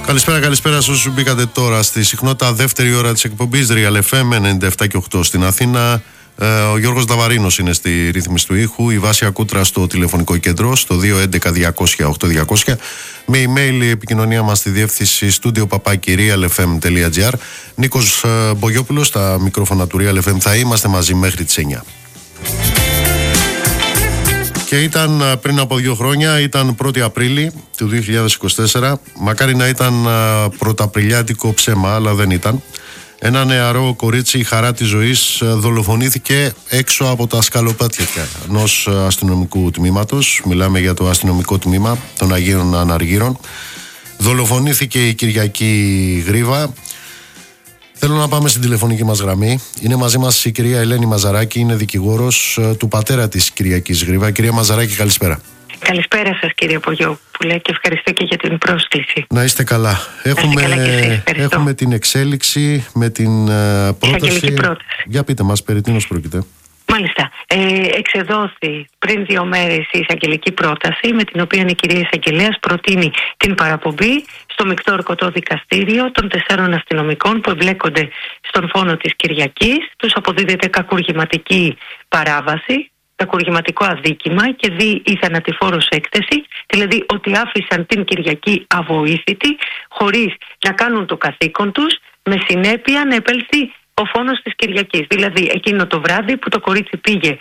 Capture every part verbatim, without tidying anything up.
Καλησπέρα, καλησπέρα σε όσους μπήκατε τώρα στη συχνότητα δεύτερη ώρα της εκπομπής Real εφ εμ ενενήντα επτά και οκτώ στην Αθήνα. Ε, ο Γιώργος Δαβαρίνος είναι στη ρύθμιση του ήχου, η Βάσια Κούτρα στο τηλεφωνικό κέντρο στο δύο έντεκα διακόσια οκτώ διακόσια, με email η επικοινωνία μας στη διεύθυνση studio παπάκι real f m τελεία g r. Νίκος ε, Μπογιόπουλος στα μικρόφωνα του Real εφ εμ. Θα είμαστε μαζί μέχρι τις εννιά. Και ήταν πριν από δύο χρόνια, ήταν πρώτη Απρίλη του δύο χιλιάδες είκοσι τέσσερα. Μακάρι να ήταν πρωταπριλιάτικο ψέμα, αλλά δεν ήταν. Ένα νεαρό κορίτσι, η χαρά της ζωής, δολοφονήθηκε έξω από τα σκαλοπάτια ενός αστυνομικού τμήματος. Μιλάμε για το αστυνομικό τμήμα των Αγίων Αναργύρων. Δολοφονήθηκε η Κυριακή Γρίβα. Θέλω να πάμε στην τηλεφωνική μας γραμμή. Είναι μαζί μας η κυρία Ελένη Μαζαράκη, είναι δικηγόρος του πατέρα της Κυριακής Γρίβα. Κυρία Μαζαράκη, καλησπέρα. Καλησπέρα σας, κύριε Πογιόπουλε, και ευχαριστώ και για την πρόσκληση. Να είστε καλά. Έχουμε, καλά και εσείς, έχουμε την εξέλιξη με την uh, πρόταση. πρόταση. Για πείτε μας, περί τίνος πρόκειται. Μάλιστα. Ε, εξεδόθη πριν δύο μέρες η εισαγγελική πρόταση, με την οποία η κυρία εισαγγελέας προτείνει την παραπομπή στο μεικτό ορκωτό δικαστήριο των τεσσάρων αστυνομικών που εμπλέκονται στον φόνο της Κυριακής. Τους αποδίδεται κακουργηματική παράβαση, κακουργηματικό αδίκημα και δι η θανατηφόρος έκθεση, δηλαδή ότι άφησαν την Κυριακή αβοήθητη, χωρίς να κάνουν το καθήκον τους, με συνέπεια να επέλθει ο φόνος της Κυριακής. Δηλαδή εκείνο το βράδυ που το κορίτσι πήγε,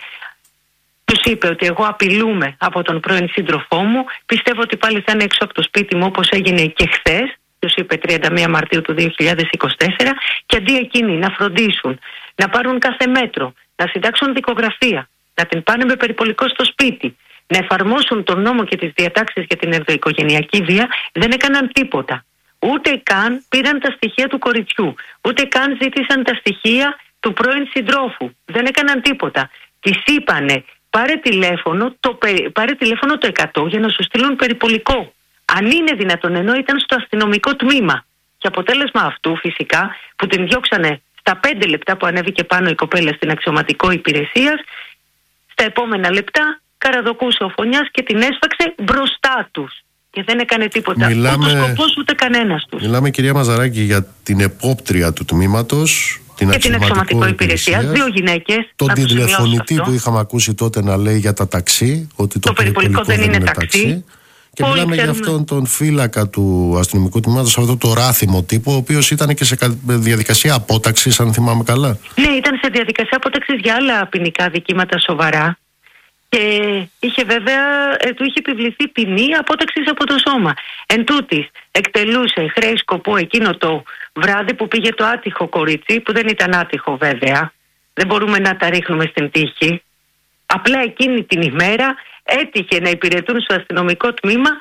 τους είπε ότι εγώ απειλούμαι από τον πρώην σύντροφό μου, πιστεύω ότι πάλι θα είναι έξω από το σπίτι μου όπως έγινε και χθες, τους είπε τριάντα μία Μαρτίου του δύο χιλιάδες είκοσι τέσσερα, και αντί εκείνοι να φροντίσουν, να πάρουν κάθε μέτρο, να συντάξουν δικογραφία, να την πάνε με περιπολικό στο σπίτι, να εφαρμόσουν τον νόμο και τις διατάξεις για την ενδοοικογενειακή βία, δεν έκαναν τίποτα. Ούτε καν πήραν τα στοιχεία του κοριτσιού, ούτε καν ζήτησαν τα στοιχεία του πρώην συντρόφου. Δεν έκαναν τίποτα. Της είπανε πάρε τηλέφωνο, το, πάρε τηλέφωνο το εκατό για να σου στείλουν περιπολικό. Αν είναι δυνατόν, ενώ ήταν στο αστυνομικό τμήμα. Και αποτέλεσμα αυτού φυσικά που την διώξανε στα πέντε λεπτά που ανέβηκε πάνω η κοπέλα στην αξιωματικό υπηρεσίας, στα επόμενα λεπτά καραδοκούσε ο φωνιάς και την έσφαξε μπροστά τους. Και δεν έκανε τίποτα. Μιλάμε, ούτε ο σκοπός ούτε κανένας τους. Μιλάμε, κυρία Μαζαράκη, για την επόπτρια του τμήματος, την και την αξιωματικό υπηρεσία. Δύο γυναίκες. Τον τηλεφωνητή που είχαμε ακούσει τότε να λέει για τα ταξί, ότι το, το περιπολικό δεν είναι ταξί. ταξί. Και Όλοι μιλάμε ξέρουμε. για αυτόν τον φύλακα του αστυνομικού τμήματος, αυτό το ράθιμο τύπο, ο οποίος ήταν και σε διαδικασία απόταξης, αν θυμάμαι καλά. Ναι, ήταν σε διαδικασία απόταξης για άλλα ποινικά δικήματα σοβαρά. Και είχε βέβαια, ε, του είχε επιβληθεί ποινή απόταξης από το σώμα. Εν τούτης, εκτελούσε χρέη σκοπό εκείνο το βράδυ που πήγε το άτυχο κορίτσι, που δεν ήταν άτυχο βέβαια. Δεν μπορούμε να τα ρίχνουμε στην τύχη. Απλά εκείνη την ημέρα έτυχε να υπηρετούν στο αστυνομικό τμήμα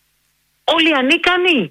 όλοι ανίκανοι.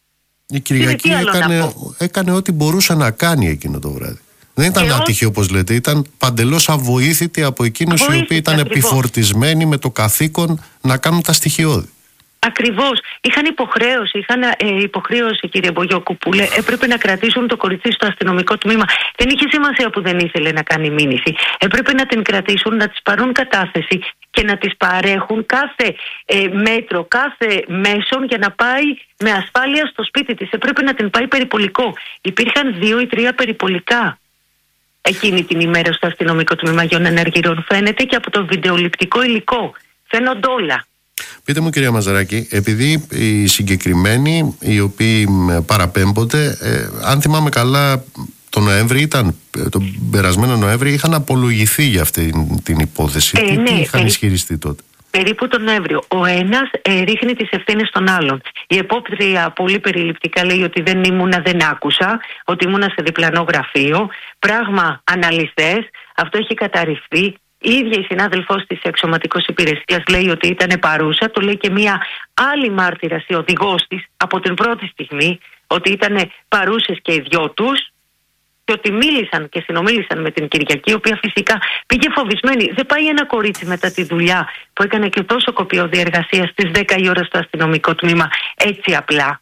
Η Κυριακή έκανε, έκανε ό,τι μπορούσε να κάνει εκείνο το βράδυ. Δεν ήταν άτυχη όπως λέτε, ήταν παντελώς αβοήθητη από εκείνους οι οποίοι ήταν ακριβώς επιφορτισμένοι με το καθήκον να κάνουν τα στοιχειώδη. Ακριβώς. Είχαν υποχρέωση, είχαν ε, υποχρέωση, κύριε Μπογιόπουλε, έπρεπε να κρατήσουν το κοριτσί στο αστυνομικό τμήμα. Δεν είχε σημασία που δεν ήθελε να κάνει μήνυση. Έπρεπε να την κρατήσουν, να της πάρουν κατάθεση και να της παρέχουν κάθε ε, μέτρο, κάθε μέσον για να πάει με ασφάλεια στο σπίτι της. Έπρεπε να την πάει περιπολικό. Υπήρχαν δύο ή τρία περιπολικά εκείνη την ημέρα στο αστυνομικό τμήμα Αγίων Αναργύρων. Φαίνεται και από το βιντεοληπτικό υλικό. Φαίνονται όλα. Πείτε μου, κυρία Μαζαράκη, επειδή οι συγκεκριμένοι οι οποίοι παραπέμπονται, ε, αν θυμάμαι καλά, τον Νοέμβρη ήταν, τον περασμένο Νοέμβρη, είχαν απολογηθεί για αυτή την υπόθεση. Ε, τι, ναι, τι είχαν ε, ισχυριστεί τότε? Περίπου τον Νοέμβριο. Ο ένας ε, ρίχνει τις ευθύνες στον άλλον. Η επόπτρια πολύ περιληπτικά λέει ότι δεν ήμουνα, δεν άκουσα, ότι ήμουνα σε διπλανό γραφείο. Πράγμα αναλυθές. Αυτό έχει καταρριφθεί. Η ίδια η συνάδελφός της αξιωματικός υπηρεσίας λέει ότι ήταν παρούσα. Το λέει και μία άλλη μάρτυρας, η οδηγός της, από την πρώτη στιγμή, ότι ήταν παρούσες και οι δυο τους. Και ότι μίλησαν και συνομίλησαν με την Κυριακή, η οποία φυσικά πήγε φοβισμένη. Δεν πάει ένα κορίτσι μετά τη δουλειά που έκανε και τόσο κοπιώδη εργασία στις δέκα η ώρα στο αστυνομικό τμήμα έτσι απλά.